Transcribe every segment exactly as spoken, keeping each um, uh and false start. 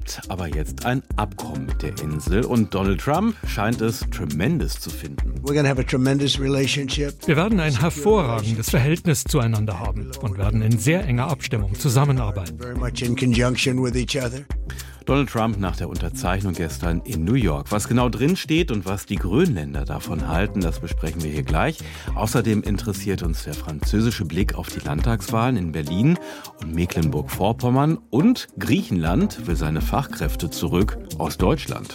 gibt aber jetzt ein Abkommen mit der Insel und Donald Trump scheint es tremendous zu finden. Wir werden ein hervorragendes Verhältnis zueinander haben und werden in sehr enger Abstimmung zusammenarbeiten. Donald Trump nach der Unterzeichnung gestern in New York. Was genau drin steht und was die Grönländer davon halten, das besprechen wir hier gleich. Außerdem interessiert uns der französische Blick auf die Landtagswahlen in Berlin und Mecklenburg-Vorpommern. Und Griechenland will seine Fachkräfte zurück aus Deutschland.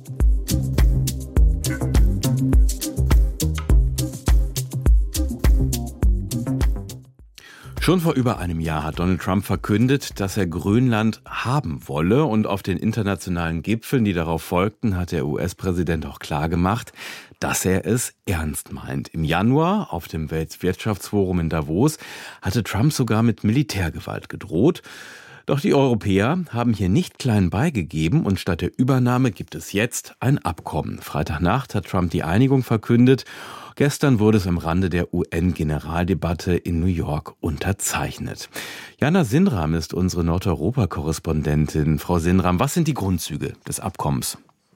Schon vor über einem Jahr hat Donald Trump verkündet, dass er Grönland haben wolle. Und auf den internationalen Gipfeln, die darauf folgten, hat der U S-Präsident auch klargemacht, dass er es ernst meint. Im Januar auf dem Weltwirtschaftsforum in Davos hatte Trump sogar mit Militärgewalt gedroht. Doch die Europäer haben hier nicht klein beigegeben und statt der Übernahme gibt es jetzt ein Abkommen. Freitagnacht hat Trump die Einigung verkündet. Gestern wurde es am Rande der U N-Generaldebatte in New York unterzeichnet. Jana Sindram ist unsere Nordeuropa-Korrespondentin. Frau Sindram, was sind die Grundzüge des Abkommens?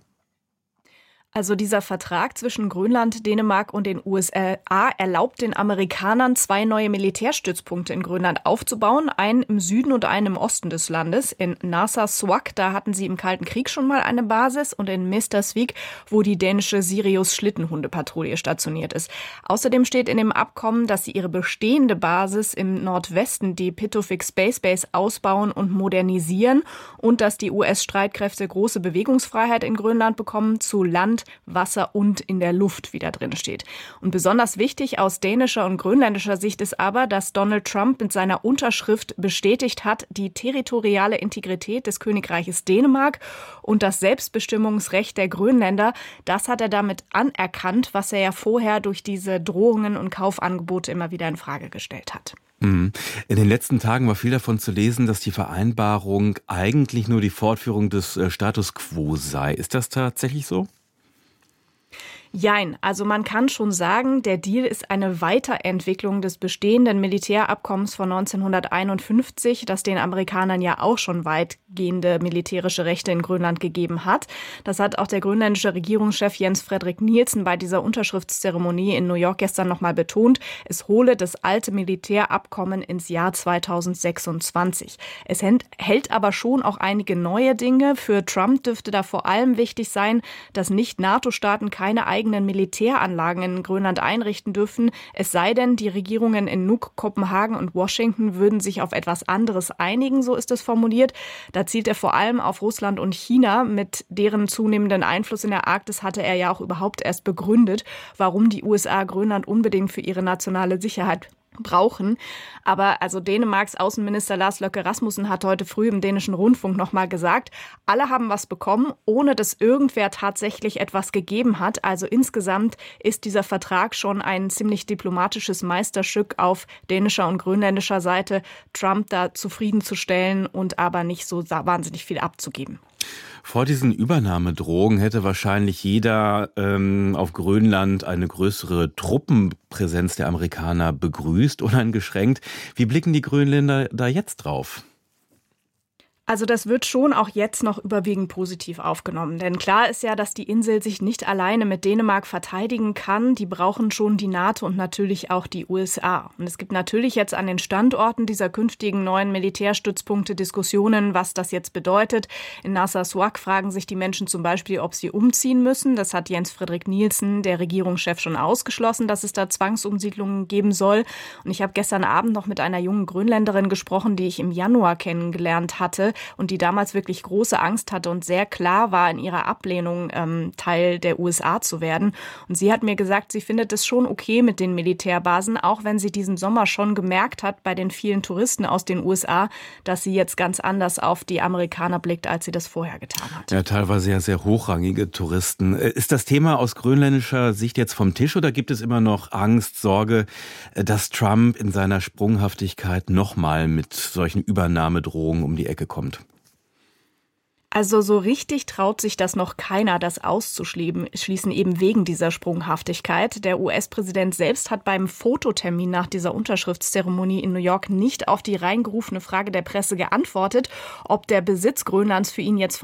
Also dieser Vertrag zwischen Grönland, Dänemark und den U S A erlaubt den Amerikanern, zwei neue Militärstützpunkte in Grönland aufzubauen. Einen im Süden und einen im Osten des Landes. In Narsarsuaq, da hatten sie im Kalten Krieg schon mal eine Basis. Und in Mestersvik, wo die dänische Sirius-Schlittenhundepatrouille stationiert ist. Außerdem steht in dem Abkommen, dass sie ihre bestehende Basis im Nordwesten, die Pituffik Space Base, ausbauen und modernisieren. Und dass die U S-Streitkräfte große Bewegungsfreiheit in Grönland bekommen, zu Land, Wasser und in der Luft, wie da drin steht. Und besonders wichtig aus dänischer und grönländischer Sicht ist aber, dass Donald Trump mit seiner Unterschrift bestätigt hat, die territoriale Integrität des Königreiches Dänemark und das Selbstbestimmungsrecht der Grönländer, das hat er damit anerkannt, was er ja vorher durch diese Drohungen und Kaufangebote immer wieder in Frage gestellt hat. In den letzten Tagen war viel davon zu lesen, dass die Vereinbarung eigentlich nur die Fortführung des Status quo sei. Ist das tatsächlich so? Jein, also man kann schon sagen, der Deal ist eine Weiterentwicklung des bestehenden Militärabkommens von neunzehnhunderteinundfünfzig, das den Amerikanern ja auch schon weitgehende militärische Rechte in Grönland gegeben hat. Das hat auch der grönländische Regierungschef Jens Frederik Nielsen bei dieser Unterschriftszeremonie in New York gestern nochmal betont. Es hole das alte Militärabkommen ins Jahr zweitausendsechsundzwanzig. Es hält aber schon auch einige neue Dinge. Für Trump dürfte da vor allem wichtig sein, dass Nicht-NATO-Staaten keine eigenen Militäranlagen in Grönland einrichten dürfen. Es sei denn, die Regierungen in Nuuk, Kopenhagen und Washington würden sich auf etwas anderes einigen, so ist es formuliert. Da zielt er vor allem auf Russland und China. Mit deren zunehmenden Einfluss in der Arktis hatte er ja auch überhaupt erst begründet, warum die U S A Grönland unbedingt für ihre nationale Sicherheit brauchen. Aber also Dänemarks Außenminister Lars Løkke Rasmussen hat heute früh im dänischen Rundfunk nochmal gesagt, alle haben was bekommen, ohne dass irgendwer tatsächlich etwas gegeben hat. Also insgesamt ist dieser Vertrag schon ein ziemlich diplomatisches Meisterstück auf dänischer und grönländischer Seite, Trump da zufriedenzustellen und aber nicht so wahnsinnig viel abzugeben. Vor diesen Übernahmedrohungen hätte wahrscheinlich jeder ähm, auf Grönland eine größere Truppenpräsenz der Amerikaner begrüßt, uneingeschränkt. Wie blicken die Grönländer da jetzt drauf? Also das wird schon auch jetzt noch überwiegend positiv aufgenommen. Denn klar ist ja, dass die Insel sich nicht alleine mit Dänemark verteidigen kann. Die brauchen schon die NATO und natürlich auch die U S A. Und es gibt natürlich jetzt an den Standorten dieser künftigen neuen Militärstützpunkte Diskussionen, was das jetzt bedeutet. In Narsarsuaq fragen sich die Menschen zum Beispiel, ob sie umziehen müssen. Das hat Jens Frederik Nielsen, der Regierungschef, schon ausgeschlossen, dass es da Zwangsumsiedlungen geben soll. Und ich habe gestern Abend noch mit einer jungen Grönländerin gesprochen, die ich im Januar kennengelernt hatte. Und die damals wirklich große Angst hatte und sehr klar war in ihrer Ablehnung, ähm, Teil der U S A zu werden. Und sie hat mir gesagt, sie findet es schon okay mit den Militärbasen, auch wenn sie diesen Sommer schon gemerkt hat bei den vielen Touristen aus den U S A, dass sie jetzt ganz anders auf die Amerikaner blickt, als sie das vorher getan hat. Ja, teilweise ja sehr hochrangige Touristen. Ist das Thema aus grönländischer Sicht jetzt vom Tisch oder gibt es immer noch Angst, Sorge, dass Trump in seiner Sprunghaftigkeit nochmal mit solchen Übernahmedrohungen um die Ecke kommt? Also so richtig traut sich das noch keiner, das auszuschließen, eben wegen dieser Sprunghaftigkeit. Der U S-Präsident selbst hat beim Fototermin nach dieser Unterschriftszeremonie in New York nicht auf die reingerufene Frage der Presse geantwortet, ob der Besitz Grönlands für ihn jetzt